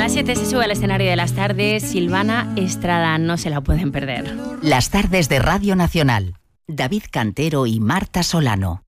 las 7 se sube al escenario de las tardes Silvana Estrada, no se la pueden perder. Las tardes de Radio Nacional. David Cantero y Marta Solano.